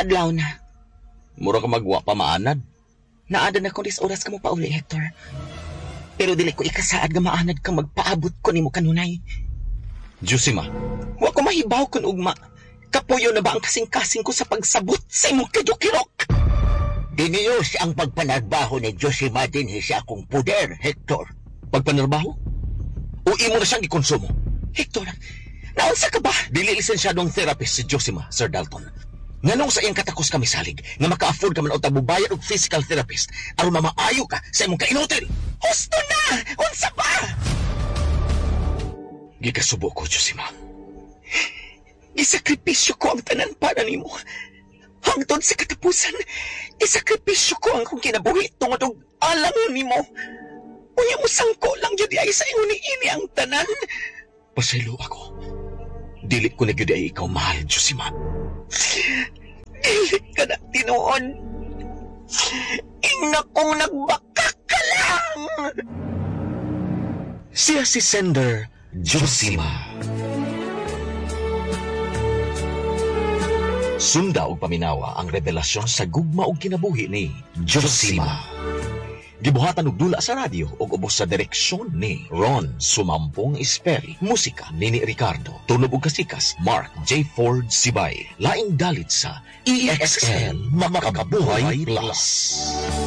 adlaw na. Mura ka magwa pa maanad. Naadan ako dis oras ka mo pauli, Hector. Pero dili ko ikasaad nga maanad kang magpaabot ko nimo kanunay. Josima. Wa ko mahibaw kun ugma. Kapuyo na ba ang kasing-kasing ko sa pagsabot sa imong kidukirok? Diniyos ang pagpanarbaho ni Josima dinhi sa akong puder, Hector. Pagpanarbaho? O imo na siyang ikonsumo? Hector, naunsa ka ba? Dili lisensyadong therapist si Josima, Sir Dalton. Nganong sa iyang katakos kami salig nga maka-afford ka man o tabubayad og physical therapist aron mamaayo ka sa imong kainutil? Husto na! Unsa ba? Gikasubo ko, Josima. Isakripisyo ko ang tanan para nimo. Hangtod sa katapusan, isakripisyo ko ang kong kinabuhi tungod og alang nimo. Unya mo sangko lang jud ay sa ingon ini ang tanan. Pasaylo ako. Dili ko na gyud ay ikaw mahal, Josima. Dili ka na tinuod. Ina kong nagbakak ka lang. Siya si Sender Josima. Sunda og paminawa ang revelasyon sa gugma og kinabuhi ni Josima. Gibuhatan og dula sa radyo ug ubos sa direksyon ni Ron Sumampong Esperi. Musika Nini Ricardo. Tunog ug kasikas Mark J. Ford Sibay. Laing dalit sa EXN Makakabuhay Plus.